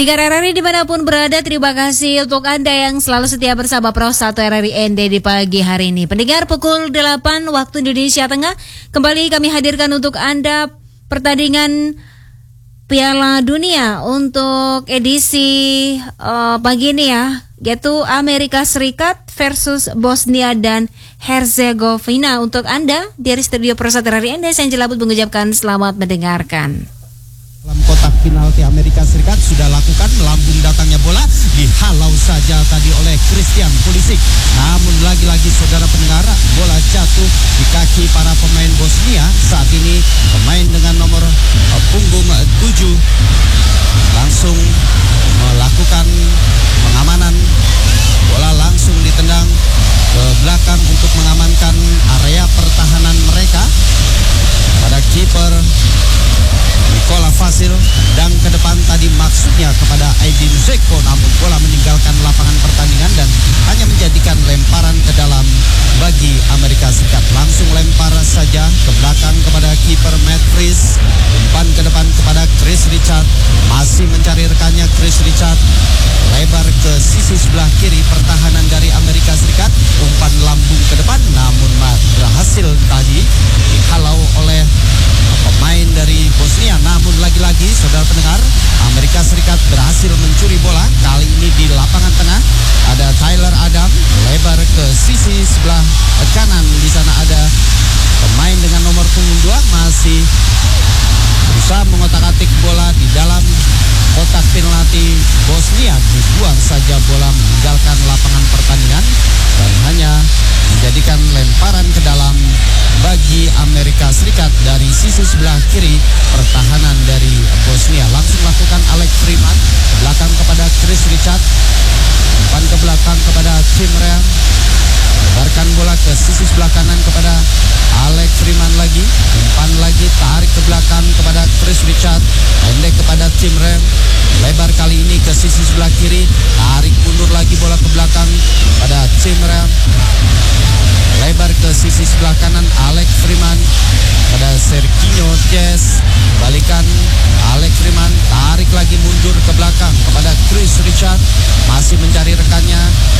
Pendengar RRI dimanapun berada, terima kasih untuk Anda yang selalu setia bersama Pro 1 RRI ND di pagi hari ini. Pendengar, pukul 8 waktu Indonesia Tengah, kembali kami hadirkan untuk Anda pertandingan Piala Dunia untuk edisi pagi ini ya, yaitu Amerika Serikat versus Bosnia dan Herzegovina. Untuk Anda dari studio Pro 1 RRI ND, saya Jelabut mengucapkan selamat mendengarkan. Dalam kotak penalti Amerika Serikat sudah lakukan, melambung datangnya bola, dihalau saja tadi oleh Christian Pulisic. Namun lagi-lagi saudara pendengar, bola jatuh di kaki para pemain Bosnia. Saat ini pemain dengan nomor punggung 7 langsung melakukan pengamanan. Bola langsung ditendang ke belakang untuk mengamankan area pertahanan mereka. Pada kiper Nikola Vasil, dan ke depan tadi maksudnya kepada Aydin Dzeko, namun bola meninggalkan lapangan pertandingan dan hanya menjadikan lemparan ke dalam bagi Amerika Serikat. Langsung lempar saja ke belakang kepada kiper Matt Chris, umpan ke depan kepada Chris Richard, masih mencari rekannya Chris Richard, lebar ke sisi sebelah kiri pertahanan dari Amerika Serikat, umpan lambung ke depan namun berhasil tadi dihalau oleh pemain dari Bosnia. Namun lagi-lagi saudara pendengar, Amerika Serikat berhasil mencuri bola. Kali ini di lapangan tengah ada Tyler Adam, lebar ke sisi sebelah kanan. Di sana ada pemain dengan nomor punggung 2 masih berusaha mengotak-atik bola di dalam kotak penalti Bosnia. Dibuang saja bola meninggalkan lapangan pertandingan dan hanya menjadikan lemparan ke dalam bagi Amerika Serikat dari sisi sebelah kiri pertahanan dari Bosnia. Langsung lakukan Alex Freeman ke belakang kepada Chris Richard, umpan ke belakang kepada Tim Ream, lebarkan bola ke sisi sebelah kanan kepada Alex Freeman lagi, umpan lagi, tarik ke belakang kepada Chris Richard, pendek kepada Tim Ream, lebar kali ini ke sisi sebelah kiri, tarik mundur lagi bola ke belakang pada Tim Ream, lebar ke sisi sebelah kanan Alex Freeman pada Serginho Dest, balikan Alex Freeman, tarik lagi mundur ke belakang kepada Chris Richard, masih mencari rekannya,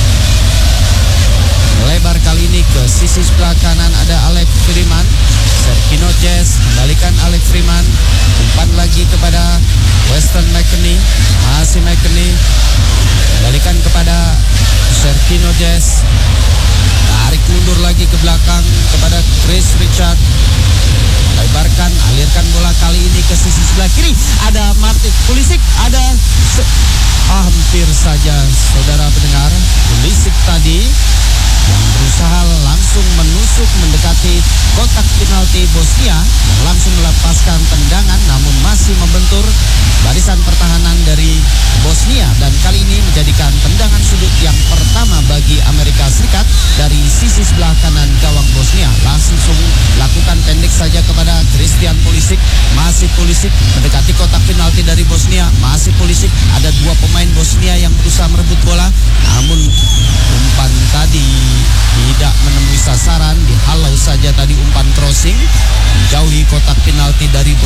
lebar kali ini ke sisi sebelah kanan ada Alex Freeman, Serginho Dest, kembalikan Alex Freeman, umpan lagi kepada Weston McKennie, masih McKennie, kembalikan kepada Serginho Dest, tarik mundur lagi ke belakang kepada Chris Richard, lebarkan, alirkan bola kali ini ke sisi sebelah kiri ada Martin Pulisic, ada hampir saja saudara pendengar, Pulisic tadi yang berusaha langsung menusuk mendekati kotak penalti Bosnia yang langsung melepaskan tendangan namun masih membentur barisan pertahanan dari Bosnia, dan kali ini menjadikan tendangan sudut yang pertama bagi Amerika Serikat dari sisi sebelah kanan gawang Bosnia. Langsung lakukan pendek saja kepada Christian Pulisic, masih Pulisic mendekati kotak penalti dari Bosnia, masih Pulisic, ada dua pemain Bosnia yang berusaha merebut bola namun umpan tadi tidak menemui sasaran, dihalau saja tadi umpan crossing menjauhi kotak penalti dari